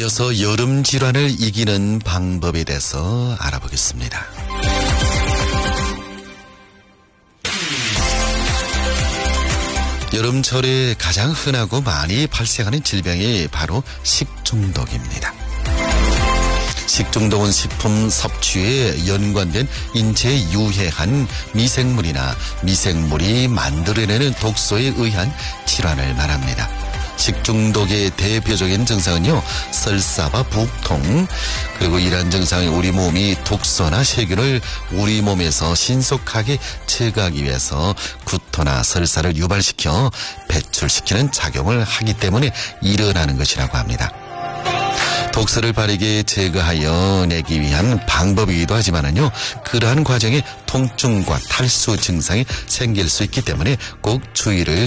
이어서 여름 질환을 이기는 방법에 대해서 알아보겠습니다. 여름철에 가장 흔하고 많이 발생하는 질병이 바로 식중독입니다. 식중독은 식품 섭취에 연관된 인체에 유해한 미생물이나 미생물이 만들어내는 독소에 의한 질환을 말합니다. 식중독의 대표적인 증상은요, 설사와 부통, 그리고 이러한 증상이 우리 몸이 독소나 세균을 우리 몸에서 신속하게 제거하기 위해서 구토나 설사를 유발시켜 배출시키는 작용을 하기 때문에 일어나는 것이라고 합니다. 독소를 빠르게 제거하여 내기 위한 방법이기도 하지만은요, 그러한 과정에 통증과 탈수 증상이 생길 수 있기 때문에 꼭 주의를